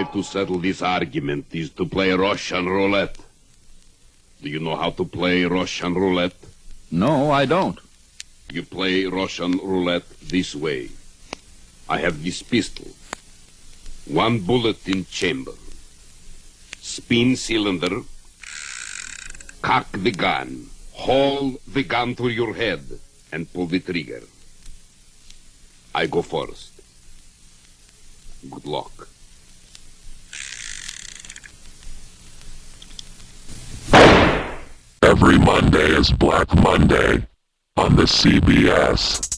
to settle this argument is to play Russian roulette. Do you know how to play Russian roulette? No, I don't. You play Russian roulette this way. I have this pistol. 1 bullet in chamber. Spin cylinder. Cock the gun. Hold the gun to your head and pull the trigger. I go first. Good luck. Every Monday is Black Monday on the CBS.